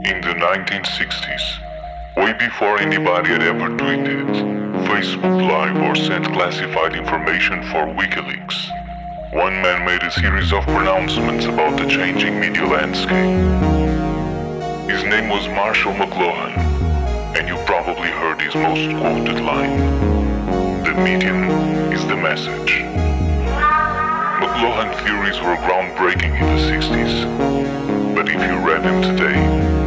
In the 1960s, way before anybody had ever tweeted, Facebook Live or sent classified information for WikiLeaks, one man made a series of pronouncements about the changing media landscape. His name was Marshall McLuhan, and you probably heard his most quoted line: "The medium is the message." McLuhan theories were groundbreaking in the 60s, but if you read them today,